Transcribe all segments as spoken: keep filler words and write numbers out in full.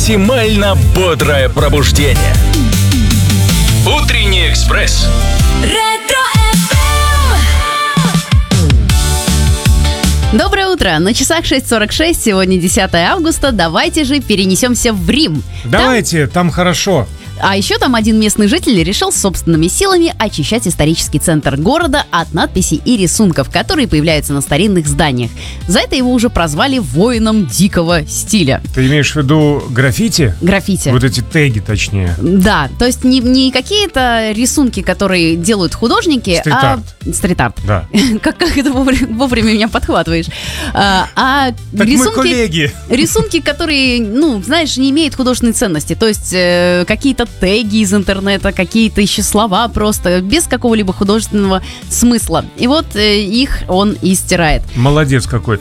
максимально бодрое пробуждение. Утренний экспресс. Доброе утро! На часах шесть сорок шесть, сегодня десятое августа. Давайте же перенесемся в Рим. Давайте, там, там хорошо. А еще там один местный житель решил собственными силами очищать исторический центр города от надписей и рисунков, которые появляются на старинных зданиях. За это его уже прозвали воином дикого стиля. Ты имеешь в виду граффити? Граффити. Вот эти теги, точнее. Да, то есть не, не какие-то рисунки, которые делают художники, Стрит-арт. а... Стрит-арт. Да. Как, как это вовремя, вовремя меня подхватываешь. А, а Так рисунки, мы коллеги. Рисунки, которые, ну, знаешь, не имеют художественной ценности. То есть э, какие-то теги из интернета, какие-то еще слова просто, без какого-либо художественного смысла. И вот э, их он и стирает. Молодец какой.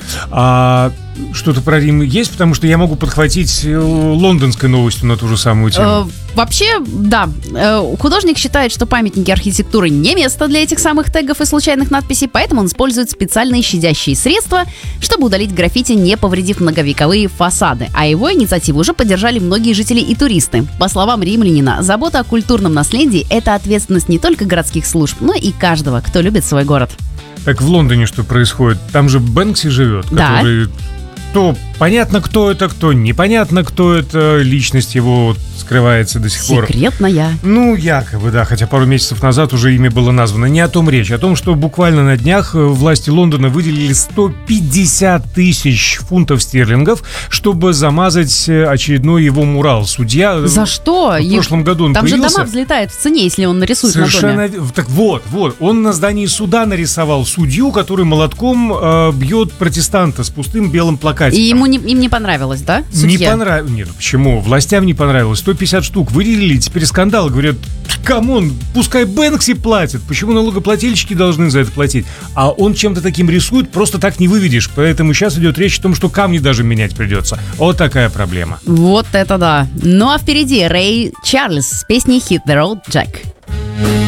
А что-то про Рим есть? Потому что я могу подхватить лондонской новостью на ту же самую тему. Э, вообще, да. Э, художник считает, что памятники архитектуры не место для этих самых тегов и случайных надписей, поэтому он использует специальные щадящие средства, чтобы удалить граффити, не повредив многовековые фасады. А его инициативу уже поддержали многие жители и туристы. По словам римлянина, забота о культурном наследии – это ответственность не только городских служб, но и каждого, кто любит свой город. Так в Лондоне что происходит? Там же Бэнкси живет, Да. который... То понятно, кто это, кто непонятно, кто это, личность его скрывается до сих пор. Секретная. Ну, якобы, да, хотя пару месяцев назад уже имя было названо. Не о том речь, о том, что буквально на днях власти Лондона выделили сто пятьдесят тысяч фунтов стерлингов, чтобы замазать очередной его мурал. Судья... За что? В прошлом году он Там появился. же дома взлетают в цене, если он нарисует Совершенно на доме. ве- Так вот, вот, он на здании суда нарисовал судью, который молотком э, бьет протестанта с пустым белым плакатиком. И ему не, им не понравилось, да? Не Судье? понравилось. Нет, почему? Властям не понравилось. сто пятьдесят штук выделили, теперь скандал. Говорят, камон, пускай Бэнкси платит. Почему налогоплательщики должны за это платить? А он чем-то таким рисует, просто так не выведешь. Поэтому сейчас идет речь о том, что камни даже менять придется. Вот такая проблема. Вот это да. Ну а впереди Рэй Чарльз с песней «Hit the Road, Jack».